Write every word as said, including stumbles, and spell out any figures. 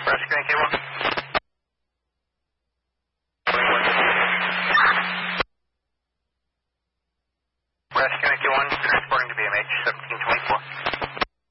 Rescuing K one. Rescuing K one, transporting to B M H, seventeen twenty-four.